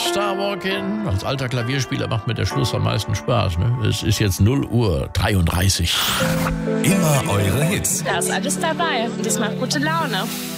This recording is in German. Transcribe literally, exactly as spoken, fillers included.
Star Walking. Als alter Klavierspieler macht mir der Schluss am meisten Spaß. Ne? Es ist jetzt null Uhr dreiunddreißig. Immer eure Hits. Da ist alles dabei und das macht gute Laune.